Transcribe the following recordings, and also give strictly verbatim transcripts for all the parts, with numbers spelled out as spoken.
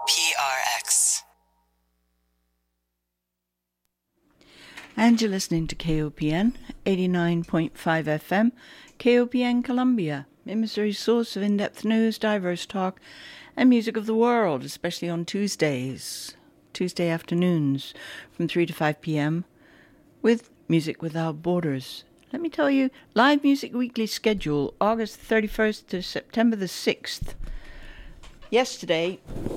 P R X. And you're listening to K O P N, eighty-nine point five F M, K O P N Columbia, a Missouri's source of in-depth news, diverse talk, and music of the world, especially on Tuesdays, Tuesday afternoons from three to five p.m. with Music Without Borders. Let me tell you, live music weekly schedule, August thirty-first to September the sixth. Yesterday,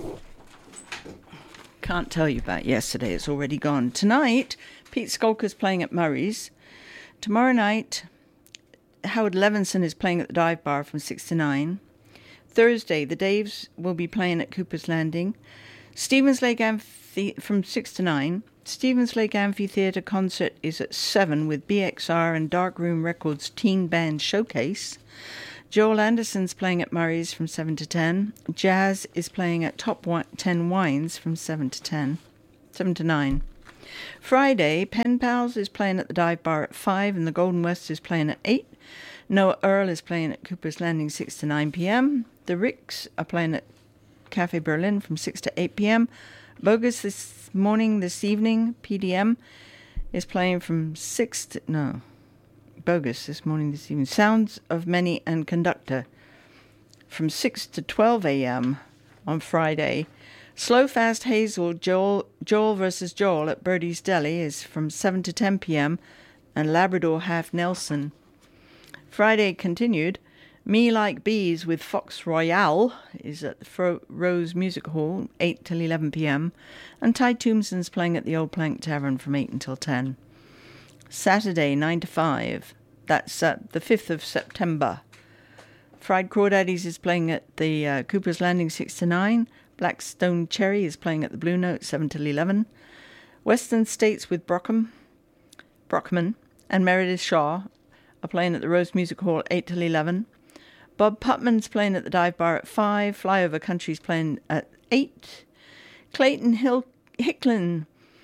can't tell you about yesterday, it's already gone. Tonight, Pete Skulker's playing at Murray's. Tomorrow night, Howard Levinson is playing at the Dive Bar from six to nine. Thursday, the Daves will be playing at Cooper's Landing. Stevens Lake Amphi- from six to nine. Stevens Lake Amphitheatre concert is at seven with B X R and Darkroom Records Teen Band Showcase. Joel Anderson's playing at Murray's from seven to ten. Jazz is playing at Top ten Wines from seven to ten. seven to nine. Friday, Pen Pals is playing at the Dive Bar at five and the Golden West is playing at eight. Noah Earl is playing at Cooper's Landing six to nine p.m. The Ricks are playing at Cafe Berlin from six to eight p.m. Bogus this morning, this evening, P D M is playing from six to... No. Bogus this morning, this evening. Sounds of Many and Conductor from six to twelve a.m. on Friday. Slow Fast Hazel, Joel, Joel versus Joel at Birdie's Deli is from seven to ten p.m. and Labrador Half Nelson. Friday continued. Me Like Bees with Fox Royale is at the Fro- Rose Music Hall, eight till eleven p.m. and Ty Tombson's playing at the Old Plank Tavern from eight until ten. Saturday, nine to five. That's uh, the fifth of September. Fried Crawdaddies is playing at the uh, Cooper's Landing six to nine. Blackstone Cherry is playing at the Blue Note seven till eleven. Western States with Brockham, Brockman and Meredith Shaw are playing at the Rose Music Hall eight till eleven. Bob Putman's playing at the Dive Bar at five. Flyover Country's playing at eight. Clayton Hill Hicklin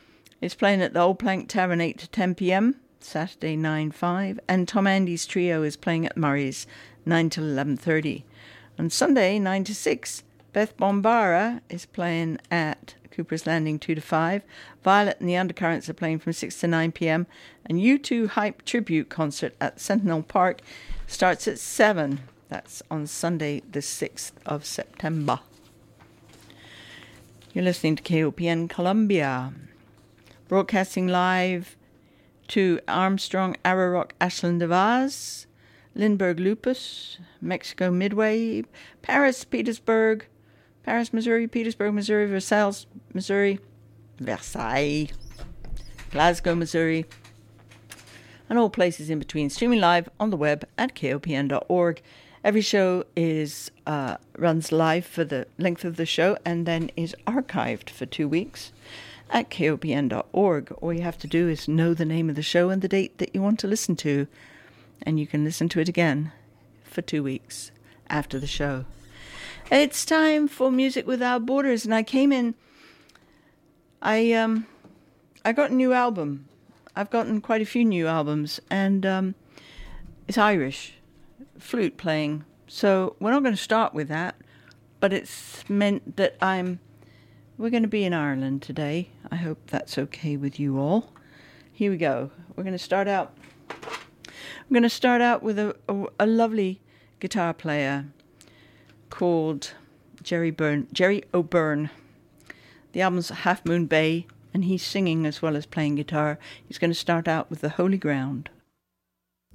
is playing at the Old Plank Tavern eight to ten p.m. Saturday nine to five. And Tom Andy's Trio is playing at Murray's nine till eleven thirty. On Sunday nine to six, Beth Bombara is playing at Cooper's Landing two to five. Violet and the Undercurrents are playing from six to nine p.m. And U two Hype Tribute Concert at Sentinel Park starts at seven. That's on Sunday the sixth of September. You're listening to K O P N Columbia. Broadcasting live to Armstrong, Ararock, Ashland de Vaz, Lindbergh Lupus, Mexico Midway, Paris, Petersburg, Paris, Missouri, Petersburg, Missouri, Versailles, Missouri, Versailles, Glasgow, Missouri, and all places in between. Streaming live on the web at K O P N dot org. Every show is uh, runs live for the length of the show and then is archived for two weeks at K O P N dot org. All you have to do is know the name of the show and the date that you want to listen to, and you can listen to it again for two weeks after the show. It's time for Music Without Borders, and I came in, I um, I got a new album. I've gotten quite a few new albums, and um, it's Irish, flute playing. So we're not going to start with that, but it's meant that I'm, we're going to be in Ireland today. I hope that's okay with you all. Here we go. We're going to start out, we're going to start out with a, a, a lovely guitar player called Jerry Byrne, Jerry O'Byrne. The album's Half Moon Bay, and he's singing as well as playing guitar. He's going to start out with The Holy Ground.